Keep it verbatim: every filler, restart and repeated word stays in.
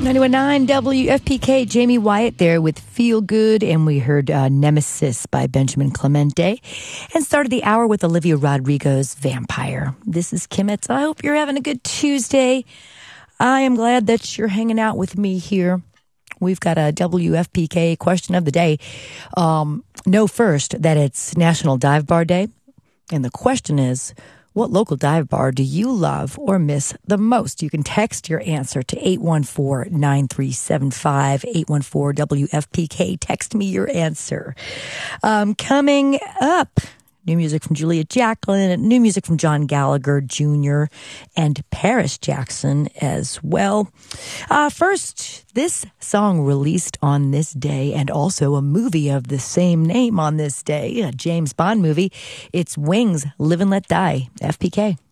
ninety-one point nine W F P K, Jamie Wyatt there with Feel Good, and we heard uh, Nemesis by Benjamin Clemente, and started the hour with Olivia Rodrigo's Vampire. This is Kim Etz. I hope you're having a good Tuesday. I am glad that you're hanging out with me here. We've got a W F P K question of the day. Um, know first that it's National Dive Bar Day, and the question is, what local dive bar do you love or miss the most? You can text your answer to eight one four, nine three seven five, eight one four W F P K. Text me your answer. Um, coming up, new music from Julia Jacklin, new music from John Gallagher Junior, and Paris Jackson as well. Uh, first, this song released on this day, and also a movie of the same name on this day, a James Bond movie. It's Wings, Live and Let Die, F P K.